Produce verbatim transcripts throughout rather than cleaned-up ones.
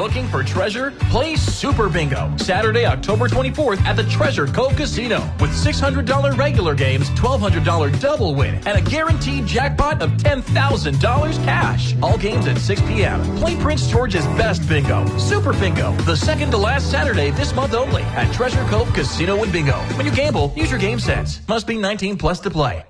looking for treasure? Play Super Bingo Saturday, October twenty-fourth at the Treasure Cove Casino with six hundred dollars regular games, twelve hundred dollars double win, and a guaranteed jackpot of ten thousand dollars cash. All games at six p.m. Play Prince George's Best Bingo, Super Bingo, the second to last Saturday this month only at Treasure Cove Casino and Bingo. When you gamble, use your game sense. Must be nineteen plus to play.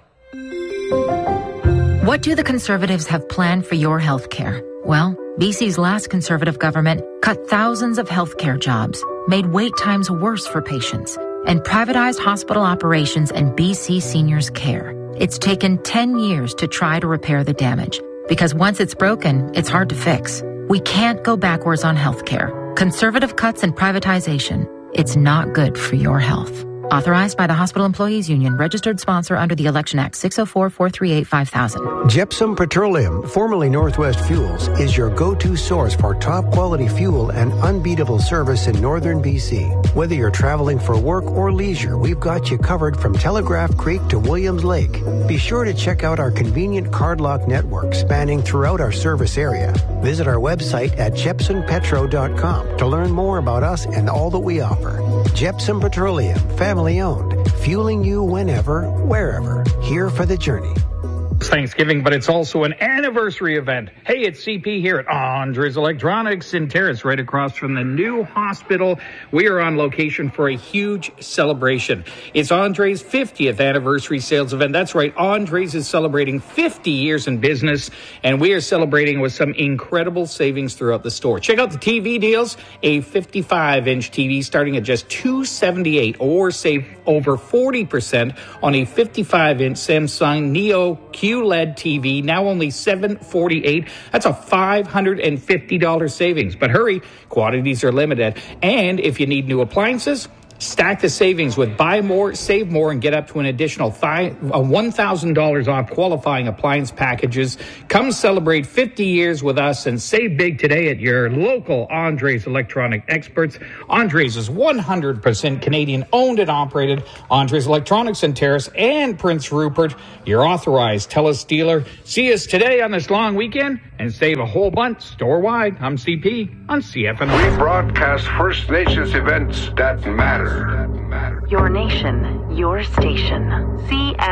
What do the Conservatives have planned for your health care? Well, B C's last Conservative government cut thousands of healthcare jobs, made wait times worse for patients, and privatized hospital operations and B C seniors' care. It's taken ten years to try to repair the damage, because once it's broken, it's hard to fix. We can't go backwards on healthcare. Conservative cuts and privatization, it's not good for your health. Authorized by the Hospital Employees Union, registered sponsor under the Election Act, six oh four, four three eight, five thousand. Gypsum Petroleum, formerly Northwest Fuels, is your go-to source for top-quality fuel and unbeatable service in northern B C. Whether you're traveling for work or leisure, we've got you covered from Telegraph Creek to Williams Lake. Be sure to check out our convenient cardlock network spanning throughout our service area. Visit our website at jepson petro dot com to learn more about us and all that we offer. Gypsum Petroleum, family owned, fueling you whenever, wherever. Here for the journey. It's Thanksgiving, but it's also an anniversary event. Hey, it's C P here at Andres Electronics in Terrace, right across from the new hospital. We are on location for a huge celebration. It's Andres' fiftieth anniversary sales event. That's right, Andres is celebrating fifty years in business, and we are celebrating with some incredible savings throughout the store. Check out the T V deals. A fifty-five inch T V starting at just two hundred seventy-eight dollars, or save over forty percent on a fifty-five inch Samsung Neo Q Q L E D T V, now only seven hundred forty-eight dollars. That's a five hundred fifty dollars savings. But hurry, quantities are limited. And if you need new appliances, stack the savings with buy more, save more, and get up to an additional one thousand dollars off qualifying appliance packages. Come celebrate fifty years with us and save big today at your local Andres Electronic experts. Andres is one hundred percent Canadian owned and operated. Andres Electronics in Terrace and Prince Rupert, your authorized TELUS dealer. See us today on this long weekend and save a whole bunch store-wide. I'm C P on C F N. We broadcast First Nations events that matter. Your nation, your station. C F